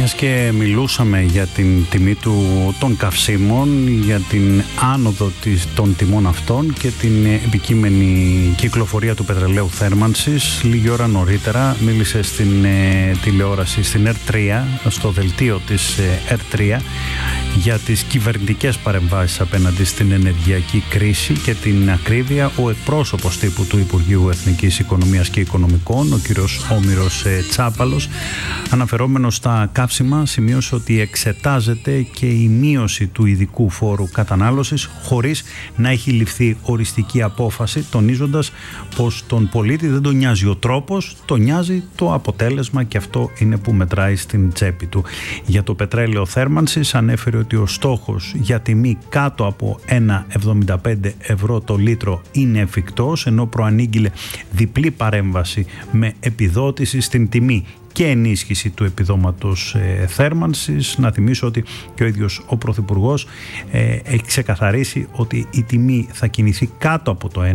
Μιας και μιλούσαμε για την τιμή των καυσίμων, για την άνοδο των τιμών αυτών και την επικείμενη κυκλοφορία του πετρελαίου θέρμανσης, λίγη ώρα νωρίτερα μίλησε στην τηλεόραση, στην R3, στο δελτίο της R3, για τις κυβερνητικές παρεμβάσεις απέναντι στην ενεργειακή κρίση και την ακρίβεια ο εκπρόσωπος τύπου του Υπουργείου Εθνικής Οικονομίας και Οικονομικών, ο κύριος Όμηρος Τσάπαλος, αναφερόμενος στα καύσιμα, σημείωσε ότι εξετάζεται και η μείωση του ειδικού φόρου κατανάλωσης χωρίς να έχει ληφθεί οριστική απόφαση, τονίζοντας πως τον πολίτη δεν τον νοιάζει ο τρόπος, τον νοιάζει το αποτέλεσμα και αυτό είναι που μετράει στην τσέπη του. Για το πετρέλαιο θέρμανσης ανέφερε ότι ο στόχος για τιμή κάτω από 1,75 ευρώ το λίτρο είναι εφικτός, ενώ προανήγγειλε διπλή παρέμβαση με επιδότηση στην τιμή και ενίσχυση του επιδόματος θέρμανσης. Να θυμίσω ότι και ο ίδιος ο Πρωθυπουργός έχει ξεκαθαρίσει ότι η τιμή θα κινηθεί κάτω από το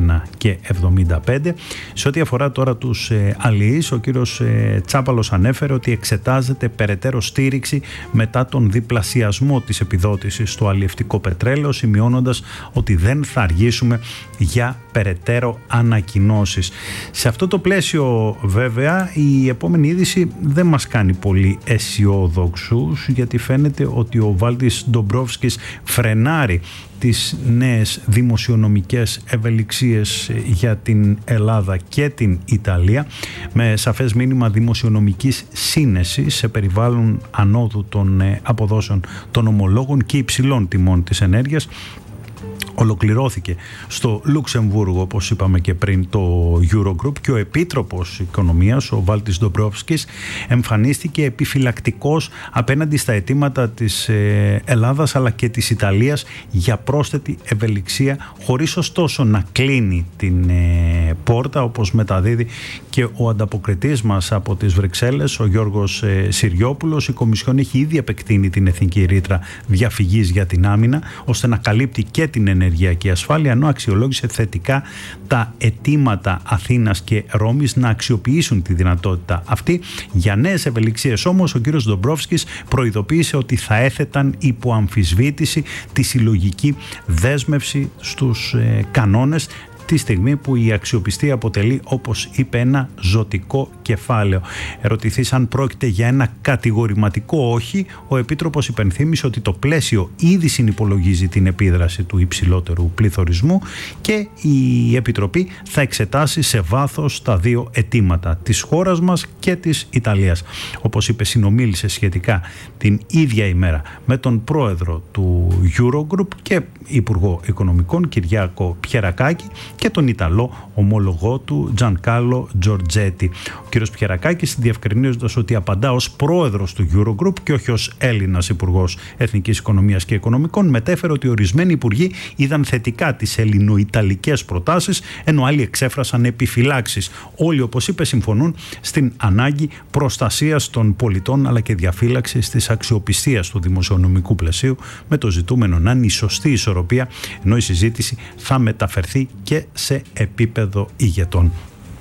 1,75. Σε ό,τι αφορά τώρα τους αλληλείς, ο κύριος Τσάπαλος ανέφερε ότι εξετάζεται περαιτέρω στήριξη μετά τον διπλασιασμό της επιδότησης στο αλλιευτικό πετρέλαιο, σημειώνοντας ότι δεν θα αργήσουμε για περαιτέρω ανακοινώσεις. Σε αυτό το πλαίσιο βέβαια η επόμενη είδηση δεν μας κάνει πολύ αισιόδοξους, γιατί φαίνεται ότι ο Βάλτις Ντομπρόφσκης φρενάρει τις νέες δημοσιονομικές ευελιξίες για την Ελλάδα και την Ιταλία, με σαφές μήνυμα δημοσιονομικής σύνεσης σε περιβάλλον ανόδου των αποδόσεων των ομολόγων και υψηλών τιμών της ενέργειας. Ολοκληρώθηκε στο Λουξεμβούργο, όπως είπαμε και πριν, το Eurogroup και ο Επίτροπος Οικονομίας, ο Βάλτις Ντομπρόφσκης, εμφανίστηκε επιφυλακτικός απέναντι στα αιτήματα της Ελλάδας αλλά και της Ιταλίας για πρόσθετη ευελιξία, χωρίς ωστόσο να κλείνει την πόρτα, όπως μεταδίδει και ο ανταποκριτής μας από τις Βρυξέλλες, ο Γιώργος Συριόπουλος. Η Κομισιόν έχει ήδη επεκτείνει την εθνική ρήτρα διαφυγής για την άμυνα, ώστε να καλύπτει και την ενεργειακή ασφάλεια, ενώ αξιολόγησε θετικά τα αιτήματα Αθήνας και Ρώμης να αξιοποιήσουν τη δυνατότητα αυτή. Για νέες ευελιξίες όμως ο κύριος Ντομπρόφσκης προειδοποίησε ότι θα έθεταν υπό αμφισβήτηση τη συλλογική δέσμευση στους κανόνες, τη στιγμή που η αξιοπιστία αποτελεί, όπως είπε, ένα ζωτικό κεφάλαιο. Ερωτηθείς αν πρόκειται για ένα κατηγορηματικό όχι, ο Επίτροπος υπενθύμησε ότι το πλαίσιο ήδη συνυπολογίζει την επίδραση του υψηλότερου πληθωρισμού και η Επιτροπή θα εξετάσει σε βάθος τα δύο αιτήματα της χώρας μας και της Ιταλίας. Όπως είπε, συνομίλησε σχετικά την ίδια ημέρα με τον πρόεδρο του Eurogroup και Υπουργό Οικονομικών Κυριάκο Πιερακάκη και τον Ιταλό ομολογό του Τζανκάρλο Τζορτζέτη. Ο κ. Πιερακάκης, διευκρινίζοντας ότι απαντά ως πρόεδρος του Eurogroup και όχι ως Έλληνας Υπουργός Εθνικής Οικονομίας και Οικονομικών, μετέφερε ότι ορισμένοι υπουργοί είδαν θετικά τις ελληνοϊταλικές προτάσεις, ενώ άλλοι εξέφρασαν επιφυλάξεις. Όλοι, όπως είπε, συμφωνούν στην ανάγκη προστασίας των πολιτών αλλά και διαφύλαξης της αξιοπιστίας του δημοσιονομικού πλαισίου, με το ζητούμενο να είναι η σωστή ισορροπία, ενώ η συζήτηση θα μεταφερθεί και σε επίπεδο ηγετών.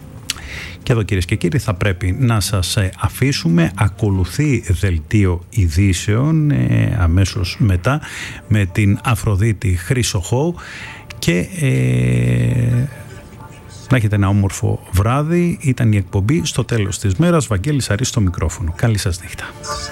Και εδώ, κυρίες και κύριοι, θα πρέπει να σας αφήσουμε. Ακολουθεί δελτίο ειδήσεων αμέσως μετά με την Αφροδίτη Χρυσοχώου και να έχετε ένα όμορφο βράδυ. Ήταν η εκπομπή Στο Τέλος της Μέρας. Βαγγέλης Αρής στο μικρόφωνο. Καλή σας νύχτα.